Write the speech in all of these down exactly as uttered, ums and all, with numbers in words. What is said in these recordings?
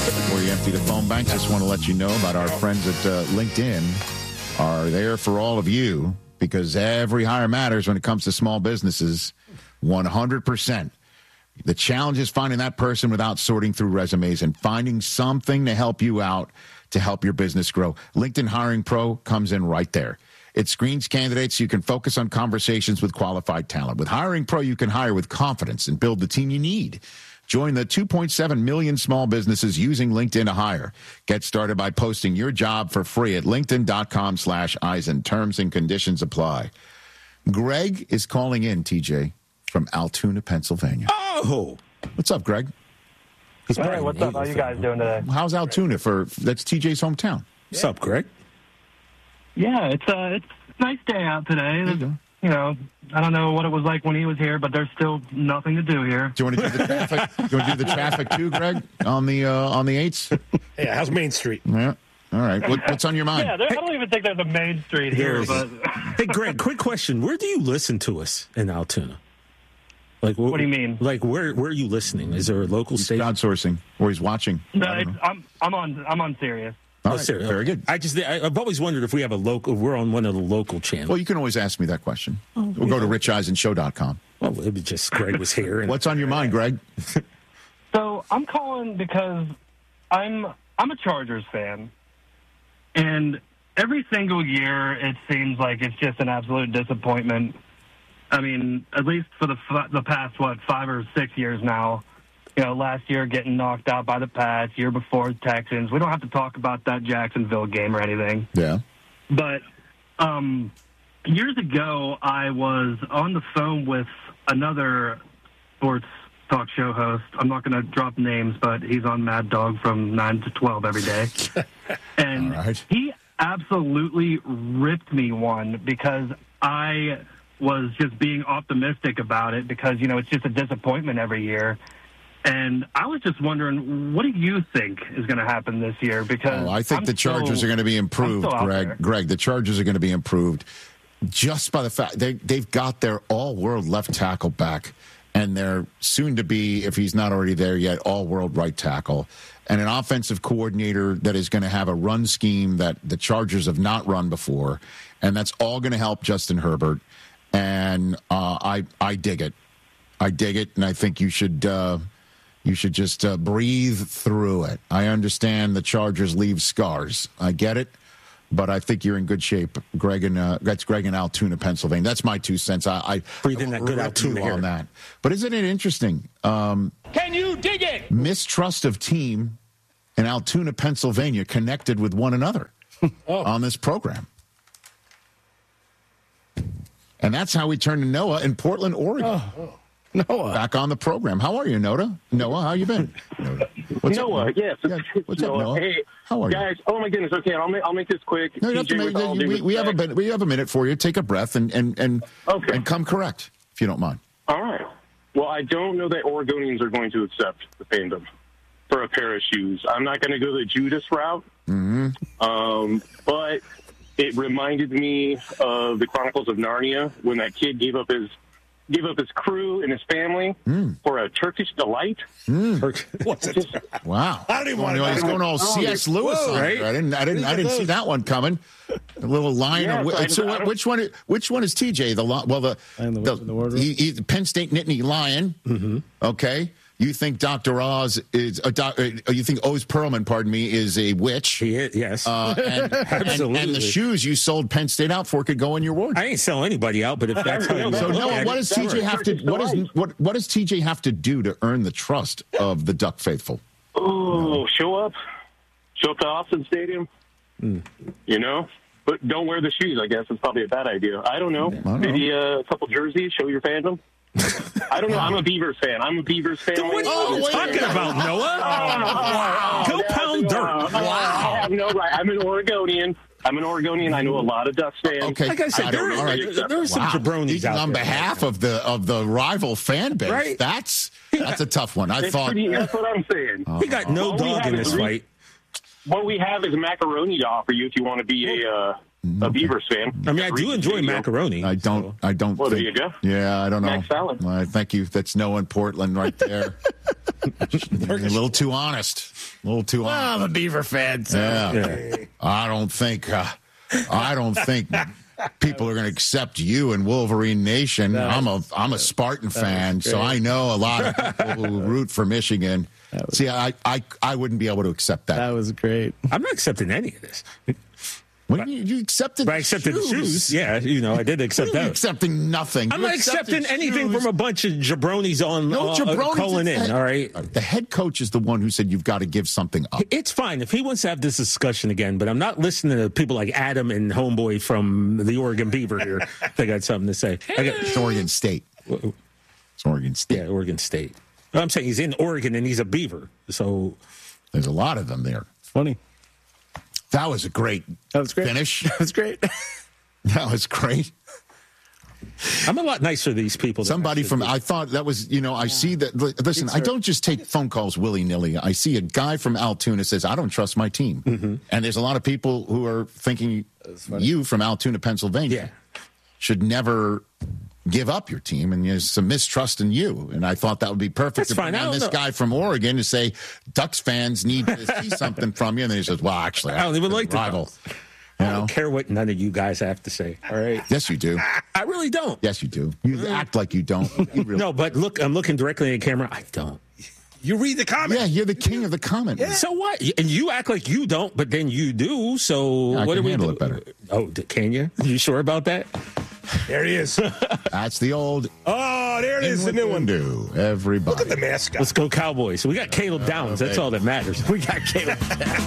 Before you empty the phone bank, just want to let you know about our friends at uh, LinkedIn are there for all of you because every hire matters when it comes to small businesses, one hundred percent. The challenge is finding that person without sorting through resumes and finding something to help you out to help your business grow. LinkedIn Hiring Pro comes in right there. It screens candidates so you can focus on conversations with qualified talent. With Hiring Pro, you can hire with confidence and build the team you need. Join the two point seven million small businesses using LinkedIn to hire. Get started by posting your job for free at linkedin.com slash Eisen. Terms and conditions apply. Greg is calling in, T J, from Altoona, Pennsylvania. Oh! What's up, Greg? Hey, what's up? How you guys doing today? How's Altoona? For That's T J's hometown. What's up, Greg? Yeah, it's uh, it's a nice day out today. There you go. You know, I don't know what it was like when he was here, but there's still nothing to do here. Do you want to do the traffic? Do you want to do the traffic too, Greg, on the uh, on the eights? Yeah, how's Main Street? Yeah. All right. What, what's on your mind? Yeah, I don't even think there's a main street here. But Hey, Greg, quick question. Where do you listen to us in Altoona? Like, wh- What do you mean? Like, where where are you listening? Is there a local He's station? crowdsourcing, or he's watching. no, I don't it's, know. I'm I'm on I'm on Sirius. All Oh, right, serious. Very good. I just I, I've always wondered if we have a local. We're on one of the local channels. Well, you can always ask me that question. We'll go to rich eisen show dot com. Well, it was just Greg was here. And What's on your mind, Greg? So I'm calling because I'm I'm a Chargers fan, and every single year it seems like it's just an absolute disappointment. I mean, at least for the f- the past what five or six years now. You know, last year getting knocked out by the Pats, year before the Texans. We don't have to talk about that Jacksonville game or anything. Yeah. But um, years ago, I was on the phone with another sports talk show host. I'm not going to drop names, but he's on Mad Dog from nine to twelve every day. And All right. he absolutely ripped me one because I was just being optimistic about it because, you know, it's just a disappointment every year. And I was just wondering, what do you think is going to happen this year? Because Oh, I think I'm the Chargers still- are going to be improved, I'm still out Greg. there. Greg, the Chargers are going to be improved just by the fact they, they've got their all-world left tackle back, and they're soon to be, if he's not already there yet, all-world right tackle, and an offensive coordinator that is going to have a run scheme that the Chargers have not run before, and that's all going to help Justin Herbert. And uh, I, I dig it. I dig it, and I think you should uh, you should just uh, breathe through it. I understand the Chargers leave scars. I get it, but I think you're in good shape, Greg. And uh, that's Greg in Altoona, Pennsylvania. That's my two cents. I, I Breathe in that good rip Altoona you air. on that. But isn't it interesting? Um, Can you dig it? mistrust of team in Altoona, Pennsylvania, connected with one another on this program. And that's how we turned to Noah in Portland, Oregon. Noah. Back on the program. How are you, Noah? Noah, how you been? Noah. What's Noah, up, yes. Yeah, what's up, Noah? Noah? Hey, How are you? guys. Oh my goodness. Okay, I'll make I'll make this quick. No, you have to T J, make, with all due we, we have a respect- minute. We have a minute for you. Take a breath and and and, Okay. and come correct, if you don't mind. All right. Well, I don't know that Oregonians are going to accept the fandom for a pair of shoes. I'm not going to go the Judas route, Mm-hmm. um, but it reminded me of the Chronicles of Narnia when that kid gave up his gave up his crew and his family Mm. for a Turkish delight. What's it? Wow. I don't even Going- wanna He's know. going all C S. Lewis Whoa, on right? it. I didn't. I didn't. I Look at didn't see those. that one coming. A little lion. Yeah, of, so I- so I what, don't- which one? Which one is T J? The li- well, the, Lion, the the, Witch, and the Wardrobe? he, he, the Penn State Nittany Lion. Mm-hmm. Okay. You think Doctor Oz is? Uh, doc, uh, you think Oz Perlman, pardon me, is a witch? He is, yes. Uh, and, and, Absolutely. and the shoes you sold Penn State out for could go in your wardrobe. I ain't selling anybody out, but if that's how you So look Noah, at what it, does T J have to? What is what? What does T J have to do to earn the trust of the Duck faithful? Oh, show up. Show up to Austin Stadium. You know? But don't wear the shoes, I guess. It's probably a bad idea. I don't know. don't know. Maybe uh, a couple jerseys, show your fandom. I don't know. I'm a Beavers fan. I'm a Beavers fan. What are you wait a talking minute. about, Noah? Wow. Go pound dirt. I have no right. I'm an Oregonian. I'm an Oregonian. I know a lot of Ducks fans. Okay, Like I said, I there, don't know. All right. there, there are some Wow. jabronis Speaking out on there. behalf of the of the rival fan base. Right. That's that's a tough one. I That's, thought. pretty, that's what I'm saying. He got no All we dog have in is this three- fight. What we have is macaroni to offer you if you want to be a uh, a Beavers fan. I mean, I do enjoy macaroni. I don't. So. I don't. Well, think, there you go. Yeah, I don't know. Mac salad. Uh, thank you. That's Noah in Portland right there. You're a little too honest. A little too honest. I'm a Beaver fan. So. Yeah. Yeah. I don't think. Uh, I don't think people are going to accept you in Wolverine Nation. No, I'm a. I'm a Spartan fan, so I know a lot of people who root for Michigan. Was, See, I, I, I wouldn't be able to accept that. That was great. I'm not accepting any of this. What, you, you accepted But I accepted shoes. the shoes. Yeah, you know, I did accept You're that. accepting nothing. I'm You not accepted accepting anything shoes. from a bunch of jabronis on No uh, jabronis. calling in, Head- all right? The head coach is the one who said you've got to give something up. It's fine if he wants to have this discussion again, but I'm not listening to people like Adam and Homeboy from the Oregon Beaver here. They got something to say. I got, It's Oregon State. It's Oregon State. yeah, Oregon State. I'm saying he's in Oregon and he's a Beaver, so There's a lot of them there. Funny. That was a great, That was great. finish. That was great. That was great. I'm a lot nicer to these people. than Somebody I should from, be. I thought that was, you know, I see that. li- Listen, I don't just take phone calls willy nilly. I see a guy from Altoona says, I don't trust my team. Mm-hmm. And there's a lot of people who are thinking you from Altoona, Pennsylvania, Yeah. should never give up your team, and there's some mistrust in you. And I thought that would be perfect That's to fine. bring I on don't this know. guy from Oregon to say Ducks fans need to see something from you. And then he says, well, actually, I don't even like the rival. Ducks. You I know? don't care what none of you guys have to say. All right. Yes, you do. I really don't. Yes, you do. You act like you don't. You really No, but look, I'm looking directly at the camera. I don't. You read the comment. Yeah, you're the king of the comment. So what? And you act like you don't, but then you do. So I what can do we handle do? it better. Oh, d- can you? You sure about that? There he is. That's the old. Oh, there it is, the new one. Do everybody. Look at the mascot. Let's go Cowboys. So we got Caleb Downs. That's all that matters. We got Caleb.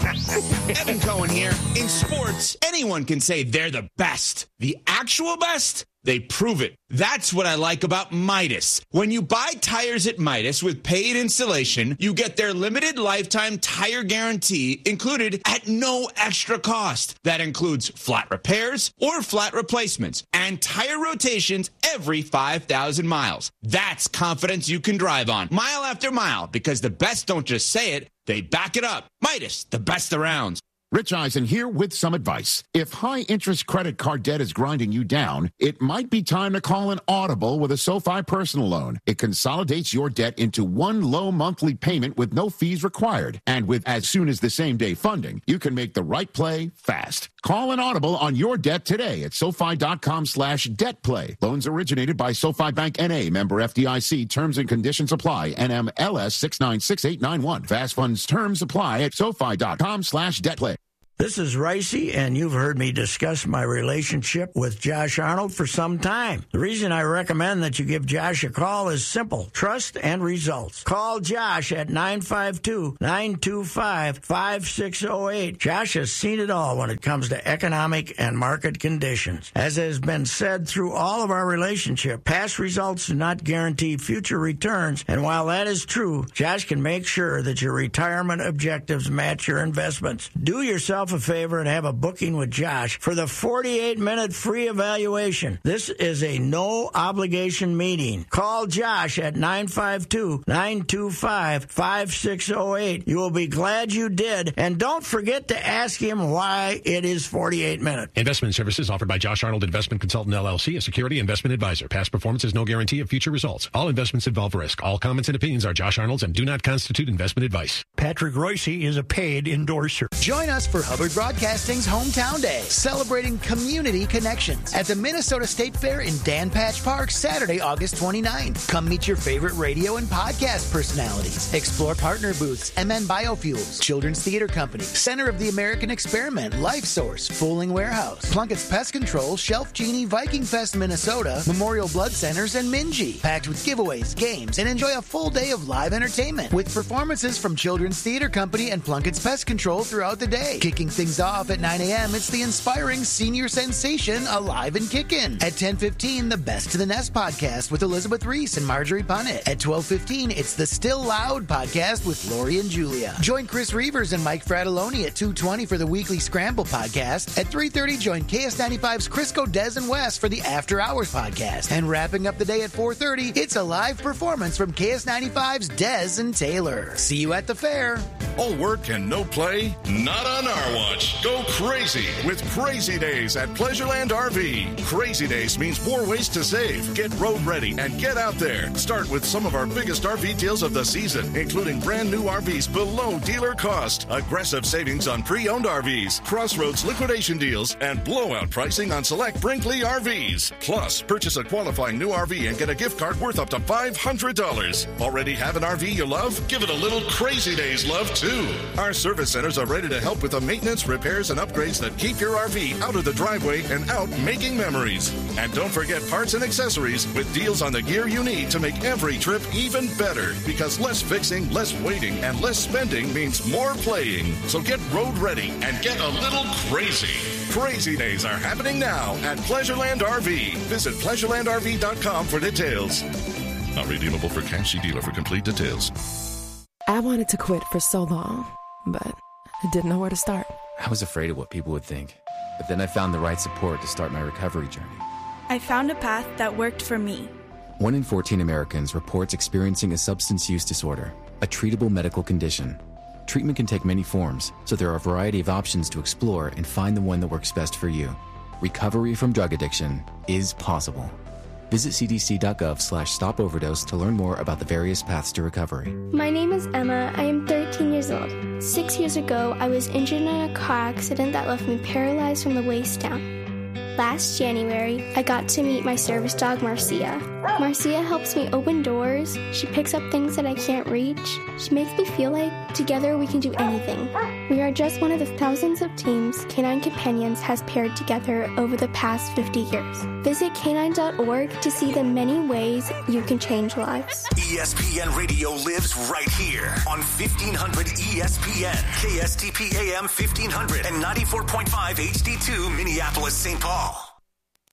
Evan Cohen here. In sports, anyone can say they're the best. The actual best? They prove it. That's what I like about Midas. When you buy tires at Midas with paid installation, you get their limited lifetime tire guarantee included at no extra cost. That includes flat repairs or flat replacements and tire rotations every five thousand miles. That's confidence you can drive on mile after mile, because the best don't just say it, they back it up. Midas, the best around. Rich Eisen here with some advice. If high-interest credit card debt is grinding you down, it might be time to call an Audible with a SoFi personal loan. It consolidates your debt into one low monthly payment with no fees required. And with as soon as the same-day funding, you can make the right play fast. Call an Audible on your debt today at SoFi.com slash debt play. Loans originated by SoFi Bank N A, member F D I C. Terms and conditions apply. N M L S six nine six eight nine one. Fast funds terms apply at SoFi.com slash debt play. This is Ricey, and you've heard me discuss my relationship with Josh Arnold for some time. The reason I recommend that you give Josh a call is simple: trust and results. Call Josh at nine five two, nine two five, five six zero eight. Josh has seen it all when it comes to economic and market conditions. As has been said through all of our relationship, past results do not guarantee future returns, and while that is true, Josh can make sure that your retirement objectives match your investments. Do yourself a favor and have a booking with Josh for the forty-eight minute free evaluation. This is a no obligation meeting. Call Josh at nine five two, nine two five, five six zero eight. You will be glad you did, and don't forget to ask him why it is forty-eight minutes. Investment services offered by Josh Arnold Investment Consultant L L C, a security investment advisor. Past performance is no guarantee of future results. All investments involve risk. All comments and opinions are Josh Arnold's and do not constitute investment advice. Patrick Royce is a paid endorser. Join us for Hubbard Broadcasting's Hometown Day, celebrating community connections at the Minnesota State Fair in Dan Patch Park, Saturday, August twenty-ninth. Come meet your favorite radio and podcast personalities. Explore partner booths, M N Biofuels, Children's Theater Company, Center of the American Experiment, Life Source, Fooling Warehouse, Plunkett's Pest Control, Shelf Genie, Viking Fest, Minnesota, Memorial Blood Centers, and Minji. Packed with giveaways, games, and enjoy a full day of live entertainment with performances from Children's Theater Company and Plunkett's Pest Control throughout the day. Kicking things off at nine a.m., it's the inspiring senior sensation Alive and Kickin'. At ten fifteen, the Best to the Nest podcast with Elizabeth Reese and Marjorie Punnett. At twelve fifteen, it's the Still Loud podcast with Lori and Julia. Join Chris Reavers and Mike Fratelloni at two twenty for the Weekly Scramble podcast. At three thirty, join K S ninety-five's Crisco, Des, and Wes for the After Hours podcast. And wrapping up the day at four thirty, it's a live performance from K S ninety-five's Des and Taylor. See you at the fair. All work and no play? Not on our Car Wash. Go crazy with Crazy Days at Pleasureland R V. Crazy Days means more ways to save. Get road ready and get out there. Start with some of our biggest R V deals of the season, including brand new R Vs below dealer cost, aggressive savings on pre-owned R Vs, Crossroads liquidation deals, and blowout pricing on select Brinkley R Vs. Plus, purchase a qualifying new R V and get a gift card worth up to five hundred dollars. Already have an R V you love? Give it a little Crazy Days love, too. Our service centers are ready to help with the maintenance, repairs, and upgrades that keep your R V out of the driveway and out making memories. And don't forget parts and accessories with deals on the gear you need to make every trip even better. Because less fixing, less waiting, and less spending means more playing. So get road ready and get a little crazy. Crazy Days are happening now at Pleasureland R V. Visit pleasureland r v dot com for details. Not redeemable for cash. See dealer for complete details. I wanted to quit for so long, but I didn't know where to start. I was afraid of what people would think. But then I found the right support to start my recovery journey. I found a path that worked for me. One in fourteen Americans reports experiencing a substance use disorder, a treatable medical condition. Treatment can take many forms, so there are a variety of options to explore and find the one that works best for you. Recovery from drug addiction is possible. Visit c d c dot gov slash stop overdose to learn more about the various paths to recovery. My name is Emma. I am thirteen years old. Six years ago, I was injured in a car accident that left me paralyzed from the waist down. Last January, I got to meet my service dog, Marcia. Marcia helps me open doors. She picks up things that I can't reach. She makes me feel like together we can do anything. We are just one of the thousands of teams Canine Companions has paired together over the past fifty years. Visit canine dot org to see the many ways you can change lives. E S P N Radio lives right here on fifteen hundred E S P N, K S T P A M fifteen hundred, and ninety-four point five H D two Minneapolis, Saint Paul.